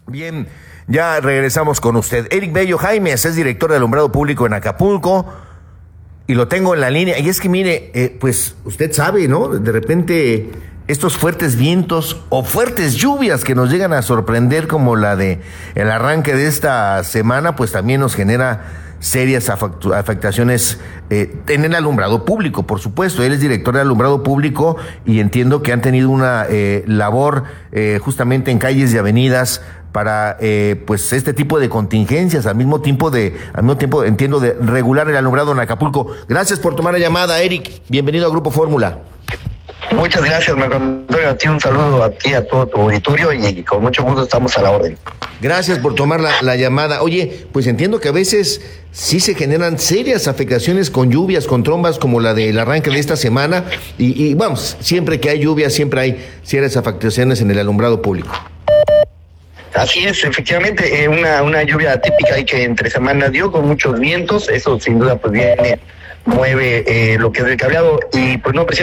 Bien, ya regresamos con usted. Eric Bello Jaimes es director de alumbrado público en Acapulco y lo tengo en la línea. Y es que mire, pues usted sabe, ¿no? De repente estos fuertes vientos o fuertes lluvias que nos llegan a sorprender como la de el arranque de esta semana, pues también nos genera serias afectaciones en el alumbrado público, por supuesto. Él es director de alumbrado público y entiendo que han tenido una labor justamente en calles y avenidas para pues este tipo de contingencias, al mismo tiempo entiendo de regular el alumbrado en Acapulco. Gracias por tomar la llamada, Eric. Bienvenido a Grupo Fórmula. Muchas gracias, Marco Antonio. A ti un saludo, a ti, a todo tu auditorio, y con mucho gusto estamos a la orden. Gracias por tomar la llamada. Oye, pues entiendo que a veces sí se generan serias afectaciones con lluvias, con trombas como la del arranque de esta semana y vamos, siempre que hay lluvia siempre hay serias afectaciones en el alumbrado público. Así es, efectivamente, una lluvia típica y que entre semanas dio con muchos vientos. Eso sin duda pues mueve lo que es el cableado y pues no